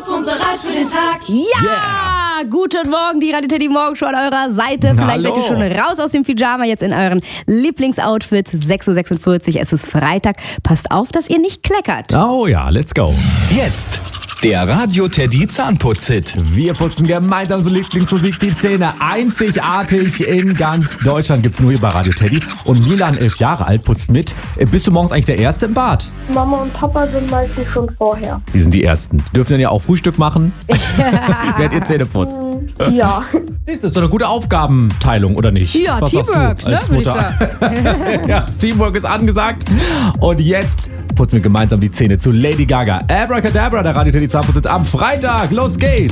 auf und bereit für den Tag. Ja! Guten Morgen, die Radio Teddy Morgenshow an eurer Seite. Vielleicht seid ihr schon raus aus dem Pyjama, jetzt in euren Lieblingsoutfit. 6.46 Uhr, es ist Freitag. Passt auf, dass ihr nicht kleckert. Oh ja, let's go. Jetzt der Radio Teddy Zahnputz-Hit. Wir putzen gemeinsam so Lieblingsmusik die Zähne. Einzigartig in ganz Deutschland gibt's nur hier bei Radio Teddy. Und Milan, 11 Jahre alt, putzt mit. Bist du morgens eigentlich der Erste im Bad? Mama und Papa sind meistens schon vorher. Die sind die Ersten. Dürfen dann ja auch Frühstück machen, während ihr Zähne putzt. Ja. Siehst du, das ist doch eine gute Aufgabenteilung, oder nicht? Ja, was Teamwork, sagst du als ne, würde ich Mutter? Ja, Teamwork ist angesagt. Und jetzt putzen wir gemeinsam die Zähne zu Lady Gaga. Abracadabra, der Radio Teddy Zahnputz am Freitag. Los geht's!